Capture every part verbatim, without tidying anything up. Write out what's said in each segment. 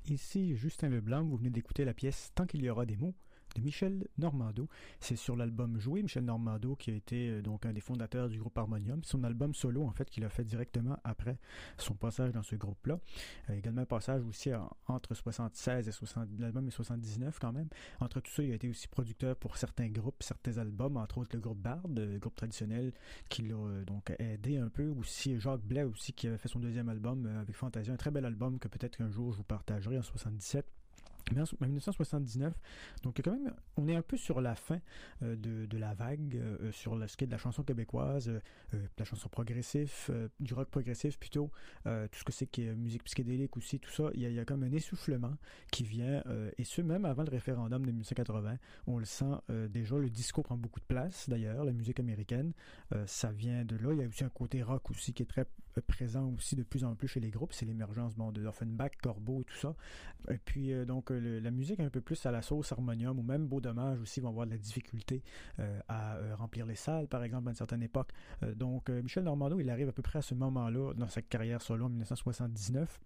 Ici Justin Leblanc, vous venez d'écouter la pièce Tant qu'il y aura des mots de Michel Normando. C'est sur l'album Jouer, Michel Normando qui a été euh, donc un des fondateurs du groupe Harmonium. C'est son album solo en fait qu'il a fait directement après son passage dans ce groupe-là. Euh, également un passage aussi en, entre soixante-seize et soixante, l'album est soixante-dix-neuf quand même. Entre tout ça, il a été aussi producteur pour certains groupes, certains albums, entre autres le groupe Bard, le groupe traditionnel qui l'a euh, donc aidé un peu. Aussi Jacques Blais aussi qui avait fait son deuxième album euh, avec Fantasia, un très bel album que peut-être qu'un jour je vous partagerai en soixante-dix-sept. Mais en dix-neuf cent soixante-dix-neuf, donc quand même, on est un peu sur la fin euh, de, de la vague, euh, sur le ce qui est de la chanson québécoise, euh, de la chanson progressive, euh, du rock progressif plutôt, euh, tout ce que c'est qui est musique psychédélique aussi, tout ça, il y a, il y a comme un essoufflement qui vient, euh, et ce même avant le référendum de dix-neuf cent quatre-vingts, on le sent euh, déjà, le disco prend beaucoup de place d'ailleurs, la musique américaine, euh, ça vient de là, il y a aussi un côté rock aussi qui est très euh, présent aussi de plus en plus chez les groupes, c'est l'émergence bon, de Offenbach, Corbeau et tout ça, et puis euh, donc Le, la musique un peu plus à la sauce harmonium ou même Beau Dommage aussi vont avoir de la difficulté euh, à euh, remplir les salles, par exemple, à une certaine époque. Euh, donc, euh, Michel Normando, il arrive à peu près à ce moment-là dans sa carrière solo en dix-neuf cent soixante-dix-neuf.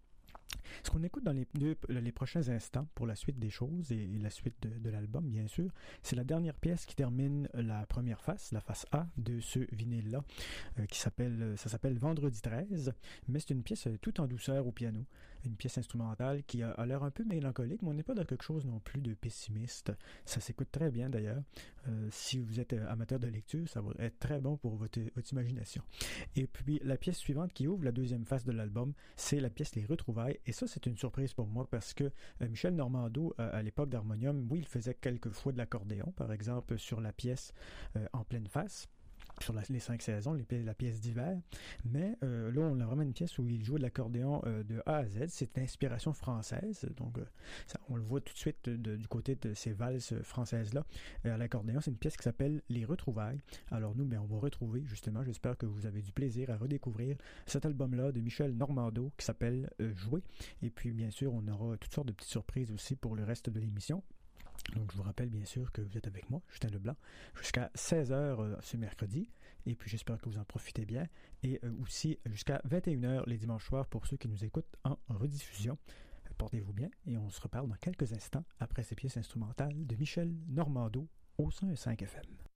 Ce qu'on écoute dans les, deux, les prochains instants pour la suite des choses et, et la suite de, de l'album, bien sûr, c'est la dernière pièce qui termine la première face, la face A de ce vinyle-là, euh, qui s'appelle, ça s'appelle Vendredi treize, mais c'est une pièce euh, tout en douceur au piano, une pièce instrumentale qui a, a l'air un peu mélancolique, mais on n'est pas dans quelque chose non plus de pessimiste. Ça s'écoute très bien d'ailleurs. Euh, si vous êtes amateur de lecture, ça va être très bon pour votre, votre imagination. Et puis la pièce suivante qui ouvre la deuxième face de l'album, c'est la pièce Les Retrouvailles. Et ça, c'est une surprise pour moi parce que euh, Michel Normando, euh, à l'époque d'Harmonium, oui, il faisait quelques fois de l'accordéon, par exemple sur la pièce euh, En pleine face, sur la, les cinq saisons, les, la pièce d'hiver. Mais euh, là, on a vraiment une pièce où il joue de l'accordéon euh, de A à Z. C'est d'inspiration française. Donc, euh, ça, on le voit tout de suite de, du côté de ces valses françaises-là. Euh, à l'accordéon, c'est une pièce qui s'appelle Les Retrouvailles. Alors nous, ben, on va retrouver, justement, j'espère que vous avez du plaisir à redécouvrir cet album-là de Michel Normando qui s'appelle euh, Jouer. Et puis, bien sûr, on aura toutes sortes de petites surprises aussi pour le reste de l'émission. Donc, je vous rappelle bien sûr que vous êtes avec moi, Justin Leblanc, jusqu'à seize heures euh, ce mercredi. Et puis, j'espère que vous en profitez bien. Et euh, aussi jusqu'à vingt et une heures les dimanches soirs pour ceux qui nous écoutent en rediffusion. Portez-vous bien et on se reparle dans quelques instants après ces pièces instrumentales de Michel Normando au cent cinq F M.